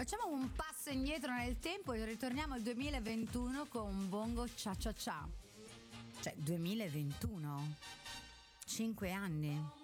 Facciamo un passo indietro nel tempo e ritorniamo al 2021 con Bongo Cha Cha Cha. Cioè, 2021? 5 anni.